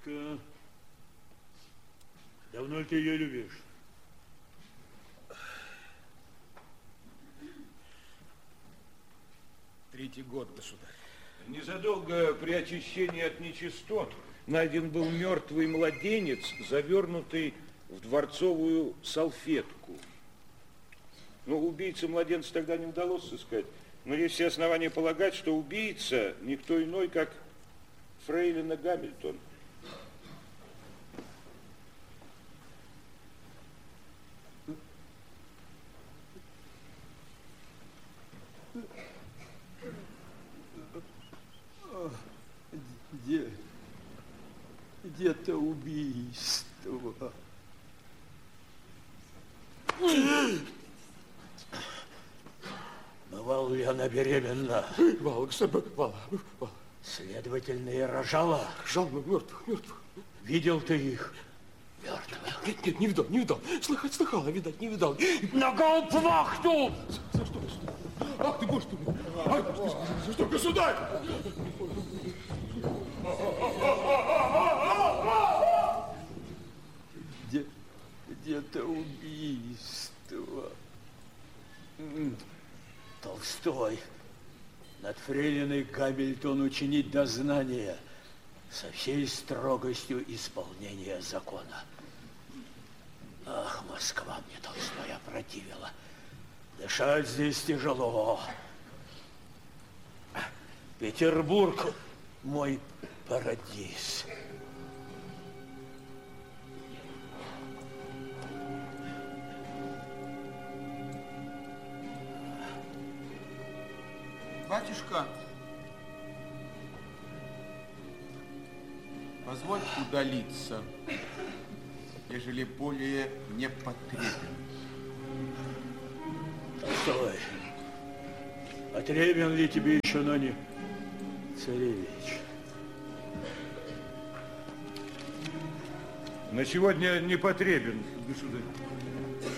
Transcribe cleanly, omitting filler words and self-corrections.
Девочка, давно ли ты ее любишь? Третий год, государь. Незадолго при очищении от нечистот найден был мертвый младенец, завернутый в дворцовую салфетку. Но убийцу младенца тогда не удалось сыскать. Но есть все основания полагать, что убийца никто иной, как фрейлина Гамильтон. Где-то убийство. Бывала ли она беременна? Бывала, бывала. Следовательно, и рожала. Рожала, но мертвых. Видел ты их? Мертвых. Нет, не видал. Слыхала, видать, не видал. На гауптвахту! За что? Ах ты, боже ты мой! За что, государь? Где-то убийство. Толстой. Над фрейлиной Гамильтон учинить дознание со всей строгостью исполнения закона. Ах, Москва мне Толстая опротивила. Дышать здесь тяжело. Петербург мой парадиз. Батюшка, позволь удалиться, ежели более не потребен. Стой. Потребен ли тебе еще, но не царевич? На сегодня не потребен, государь.